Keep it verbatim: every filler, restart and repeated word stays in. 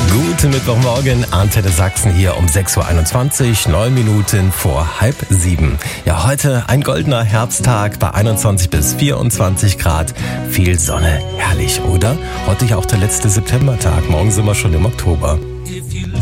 Guten Mittwochmorgen, Antenne Sachsen hier um sechs Uhr einundzwanzig, neun Minuten vor halb sieben. Ja, heute ein goldener Herbsttag bei einundzwanzig bis vierundzwanzig Grad. Viel Sonne, herrlich, oder? Heute ja auch der letzte Septembertag, morgen sind wir schon im Oktober.